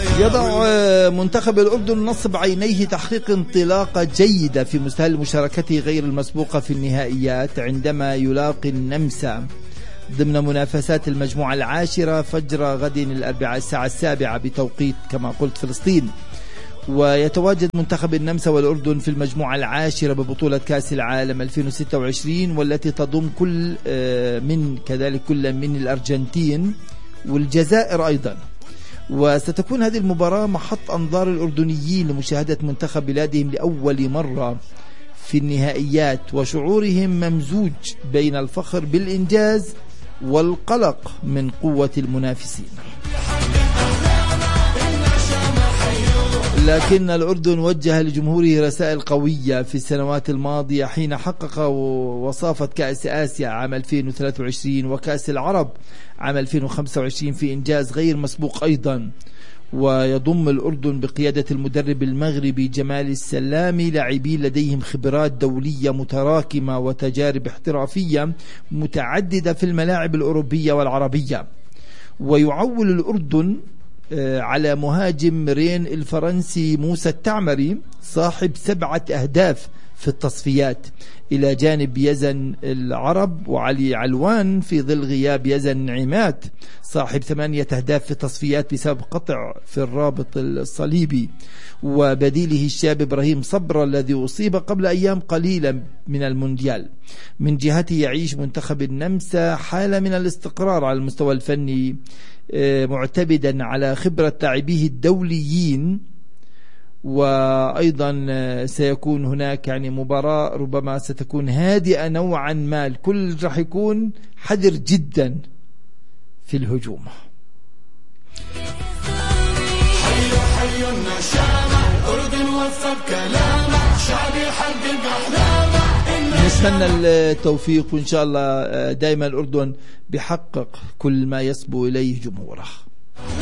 يضع منتخب الأردن نصب عينيه تحقيق انطلاقة جيدة في مستهل مشاركته غير المسبوقة في النهائيات عندما يلاقي النمسا ضمن منافسات المجموعة العاشرة فجر غد الأربعاء الساعة 7 بتوقيت كما قلت فلسطين. ويتواجد منتخب النمسا والأردن في المجموعة العاشرة ببطولة كأس العالم 2026 والتي تضم كل من الأرجنتين والجزائر أيضا. وستكون هذه المباراة محط أنظار الأردنيين لمشاهدة منتخب بلادهم لأول مرة في النهائيات، وشعورهم ممزوج بين الفخر بالإنجاز والقلق من قوة المنافسين. لكن الأردن وجه لجمهوره رسائل قوية في السنوات الماضية حين حقق وصافة كأس آسيا عام 2023 وكأس العرب عام 2025 في إنجاز غير مسبوق أيضا. ويضم الأردن بقيادة المدرب المغربي جمال السلامي لاعبين لديهم خبرات دولية متراكمة وتجارب احترافية متعددة في الملاعب الأوروبية والعربية. ويعول الأردن على مهاجم رين الفرنسي موسى التعمري صاحب 7 أهداف في التصفيات إلى جانب يزن العرب وعلي علوان في ظل غياب يزن عماد صاحب 8 أهداف في التصفيات بسبب قطع في الرابط الصليبي، وبديله الشاب إبراهيم صبر الذي أصيب قبل أيام قليلة من المونديال. من جهته يعيش منتخب النمسا حالة من الاستقرار على المستوى الفني معتمدا على خبرة لاعبيه الدوليين. وأيضا سيكون هناك مباراة ربما ستكون هادئة نوعا ما، الكل راح يكون حذر جدا في الهجوم. حي النشامة أردن وفق كلامة شعبي حقق أحلامه. نتمنى التوفيق وإن شاء الله دائما الأردن بيحقق كل ما يسبو إليه جمهوره.